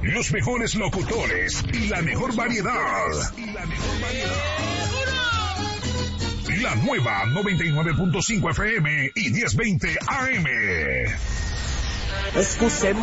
los mejores locutores y la mejor variedad. La nueva 99.5 FM y 1020 AM. Excusez-moi.